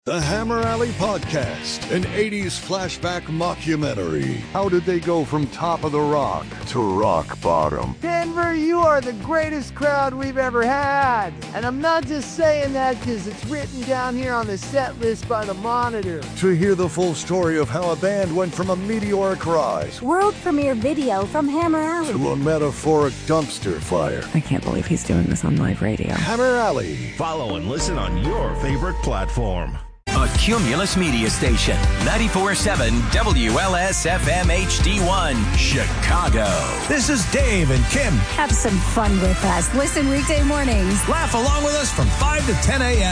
The Hammer Alley Podcast, an 80s flashback mockumentary. How did they go from top of the rock to rock bottom? Denver, you are the greatest crowd we've ever had. And I'm not just saying that because it's written down here on the set list by the Monitor. To hear the full story of how a band went from a meteoric rise, world premiere video from Hammer Alley, to a metaphoric dumpster fire. I can't believe he's doing this on live radio. Hammer Alley. Follow and listen on your favorite platform. A Cumulus Media Station, 94.7 WLS-FM HD1, Chicago. This is Dave and Kim. have some fun with us. Listen weekday mornings. Laugh along with us from 5 to 10 a.m.